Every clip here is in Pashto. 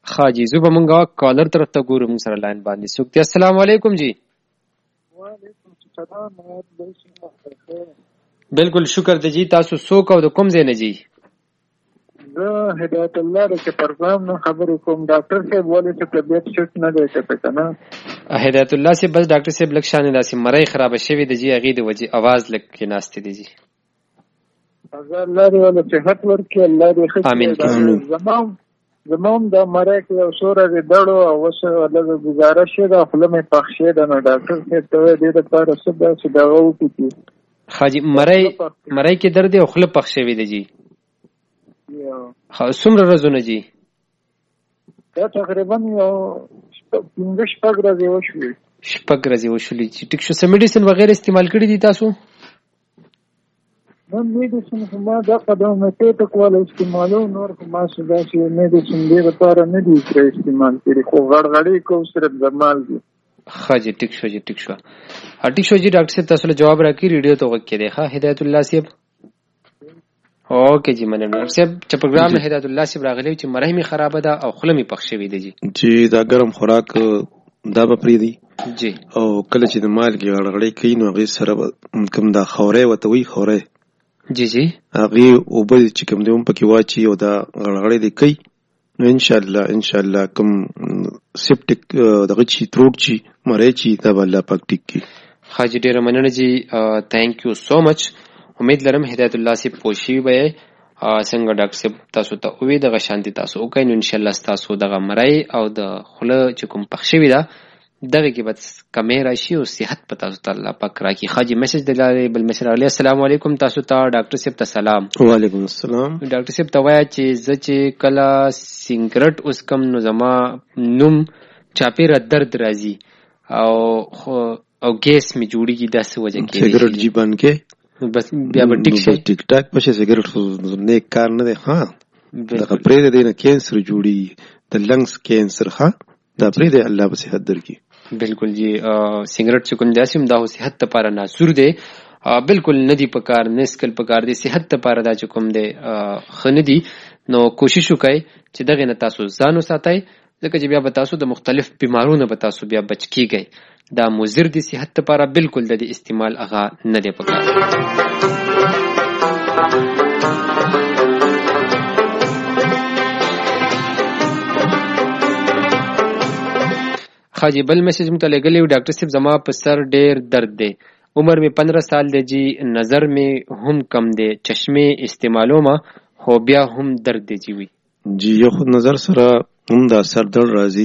خاجي زو به مونږه کالر طرف ته ګورو مونږ سره لاین باندې سوکتي. السلام علیکم جی. وعلیکم السلام. بالکل شکر دی جی. تاسو څوک او د کوم ځای نه جی؟ زه هدایت الله د پروګرام نه خبرې کوم. ډاکټر صاحب ولې چې طبیعت شت نه دی ته کنه؟ هدایت الله صاحب بس ډاکټر صاحب لک شان داسې مړی خراب شوی دی جی، هغه د وجه आवाज لک کې ناشته دی جی. الله دې ول صحت ورکړي، الله دې خیر. امين. زموږ د مړی کې یو سوره دې دړو او وسه ولګه گزارش ده خپل مې پخښې ده نو ډاکټر صاحب ته دې د لپاره څه دا وکړي. خاجي مړی کې درد او خپل پخښ شوی دی جی. څومره ورځې جی؟ دا تقریبا یو 5 ورځې وشوي. 6 ورځې وشولې چې ټیک شو. سم میډیسن وغیرہ استعمال کړی دي تاسو؟ نو میډیسن خو ما دا قدم مې ته کول استعمالو، نور خو ما څه داسې میډیسن دې لپاره نه دي استعمال کړي، خو غړغړې کو صرف درمال دي. خاجي ټیک شو جی. ټیک شو جی. ډاکټر صاحب تاسو له جواب راکړي ریډیو ته وکړئ دی. ها هدایت الله صاحب. اوکے جی مننه ډاکټر صاحب. چې پروګرام نه هدایت الله صاحب راغلی چې مرهم می خراب ده او خله می پخ شوی دی جی. جی دا ګرم خوراک دا به پری دی جی. او کله چې د مالګي غړغړې کوي نو هغه سره کوم دا خورې وته وی خورې جی جی هغه او بل چې کوم دی په کې واچي او دا غړغړې دی کوي نو ان شاء الله کوم سیپټیک دغه چی تروټ چی مړې چی دا الله پاک ټیک کی. حاجی ډیر مننه جی. تھینک یو سو مچ. امید لرم هدایت الله سی پوښي وي څنګه ډاکټر صاحب تاسو ته وې د غشانتي تاسو او کین ان شاء الله تاسو دغه مړی او د خله چې کوم پخښوي دا دغه کې بس کیمرا شي او صحت پتا تاسو ته الله پاک راکي. خاجي میسج دلاره بل میسج علی. السلام علیکم تاسو ته ډاکټر صاحب ته سلام. وعلیکم السلام. ډاکټر صاحب ته وایا چې ز چې کلا سینګریټ اوس کم نو زما نوم چاپیره درد راځي او ګیس می جوړیږي داسې وجه کې سیګریټ جی بن کې بس بیا به ټیک شي. ټیک ټاک پښه سیګریټ نه کار نه دی. ها دا پرې د نه کینسر جوړي د لنګز کینسر. ها دا پرې د الله په صحت درکې. بالکل جی. سیګریټ چې کوم داسې هم دا صحت لپاره ناسور دی. بالکل ندی پکار نسکل پکار دی صحت لپاره دا چې کوم دی خندي. نو کوشش وکړئ چې دغه نه تاسو ځان وساتئ ځکه چې بیا به تاسو د مختلف بیمارونو به تاسو بیا بچ کیږئ. دا مضر دي صحت لپاره بالکل د استعمال اغا نه دی پکار. خاجي بل میسج متلګلی ډاکټر صاحب زما په سر ډیر درد دی، عمر می 15 سال دی جی، نظر می هم کم دی، چشمه استعمالو ما خو بیا هم درد دی جی. وی جی یو خود نظر سره هم دا سر درد راځي،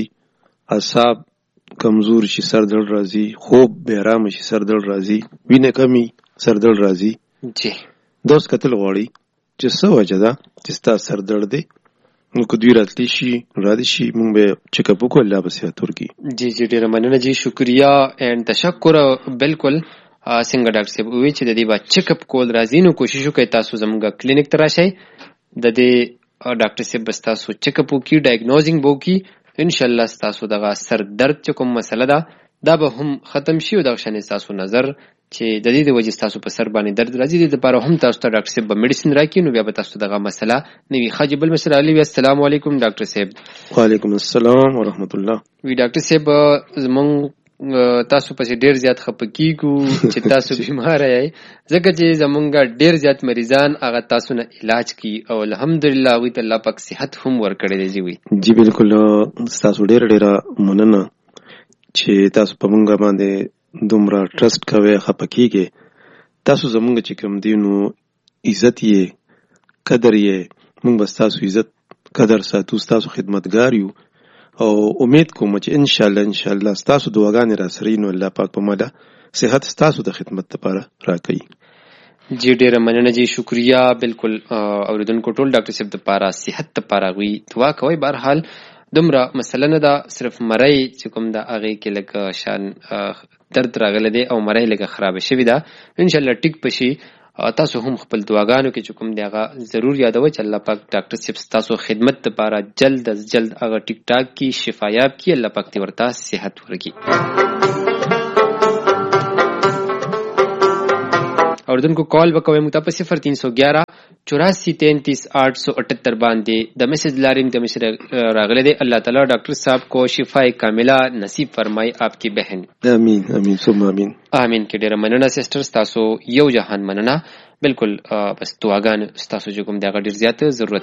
اعصاب کمزور شي سر درد راځي، خوب بے آرام شي سر درد راځي، وینه کمی سر درد راځي جی. دوس کتل غواړي چې څه وجه ده چې ستا سر درد دی. نو که دوی راتلی شي را دي شي مونږ به چیک اپ وکړو، الله به صحت ورکړي. جی جی ډیره مننه جی، شکریا اینڈ تشکر. بالکل څنګه ډاکټر صاحب وی چې د دې با چیک اپ کول راځي، نو کوشش وکړئ تاسو زموږ کلینیک ته راشئ، د دې ډاکټر صاحب بس تاسو چیک اپ وکړي، ډایګنوزینګ به وکړي، ان شاء الله تاسو دغه سر درد چې کوم مسله ده دا به هم ختم شي او دغه شان تاسو نظر چې د دې د وجې تاسو په سر باندې درد راځي د لپاره هم تاسو ته ډاکټر صاحب به میډیسن راکړي، نو بیا به تاسو دغه مسله نه وي. خاجي بل مسله علی. السلام علیکم ډاکټر صاحب. وعلیکم السلام ورحمت الله. وی ډاکټر صاحب زمون تاسو پسې ډیر زیات خپکیږو چې تاسو بیمار یې، ځکه چې زمونږ ډیر زیات مریضان هغه تاسو نه علاج کی او الحمدلله وی ته الله پاک صحت هم ورکړي دی. وی جی بالکل تاسو ډیر مننه چې تاسو په مونږ باندې دومره ټرست کوي، خپکیږي. تاسو زمونږ چې کوم دی نو عزت یې قدر یې مونږ بس تاسو عزت قدر ساتو، تاسو خدمتګار یو او امید کوم چې ان شاء الله تاسو دعاګانې را سره نو الله پاک په ماده صحت تاسو د خدمت لپاره راکړي. جی ډیره مننه جی، شکریا. بالکل اوریدونکو ټول ډاکټر صاحب د لپاره صحت لپاره وی دعا کوي. بهرحال دومره مسله نه ده، صرف مړی چې کوم دا هغه کې لکه شان درد راغله دی او مړی لکه خراب شوی ده، ان شاء الله ټیک پشي. تاسو هم خپل دعاګانو کې چې کوم دی هغه ضرور یادوي چې الله پاک ډاکټر صاحب تاسو خدمت لپاره جلد از جلد هغه ټیک ټاک کی شفایاب کی، الله پاک دې ورته صحت ورکړي. او اوردونکو کال وکوي موږ ته په 0311 84 33 878 باندې د میسج لارې د میسج راغله دی. الله تعالی ډاکټر صاحب کو شفای کامله نصیب فرمای آپ کی بہن. امین امین ثم امین. امین. کې ډیره مننه سسټر، تاسو یو جهان مننه. بالکل بس دعاګان تاسو چې کوم دغه ډیر زیات ضرورت